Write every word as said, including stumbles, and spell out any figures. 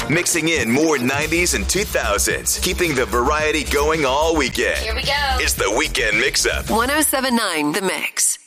Mixing in more nineties and two thousands, keeping the variety going all weekend. Here we go. It's the Weekend Mix-Up. one oh seven point nine The Mix.